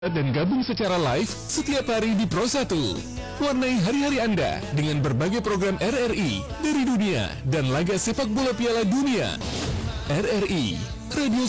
Dan gabung secara live setiap hari di Pro 1. Warnai hari-hari Anda dengan berbagai program RRI dari dunia dan laga sepak bola Piala Dunia. RRI, Radio